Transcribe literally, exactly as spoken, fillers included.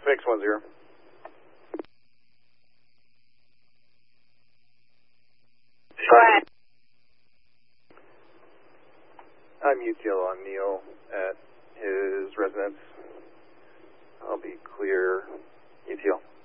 Fix one zero. Go ahead. I'm U T L on Neil at his residence. I'll be clear. U T L.